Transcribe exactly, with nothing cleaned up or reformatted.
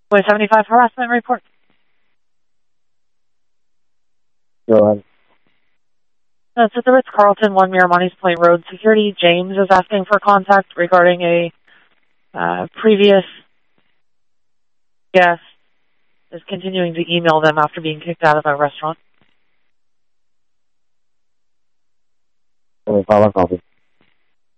Way seventy-five harassment report. Go ahead. That's at the Ritz-Carlton, one Miramontes Point Road. Security, James is asking for contact regarding a uh, previous guest is continuing to email them after being kicked out of a restaurant. Let me follow copy.